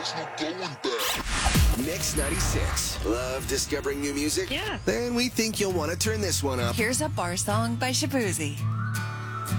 Mix 96. Love discovering new music? Yeah. Then we think you'll want to turn this one up. Here's a bar song by Shabuzi.